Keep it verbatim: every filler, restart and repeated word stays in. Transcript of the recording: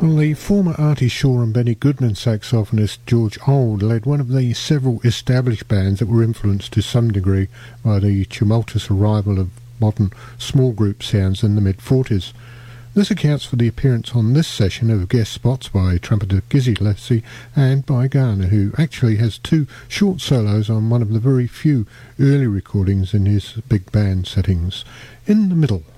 Well, the former Artie Shaw and Benny Goodman saxophonist George Auld led one of the several established bands that were influenced to some degree by the tumultuous arrival of modern small group sounds in the mid-forties. This accounts for the appearance on this session of guest spots by trumpeter Gizzy Lassie and by Garner, who actually has two short solos on one of the very few early recordings in his big band settings. In the Middle.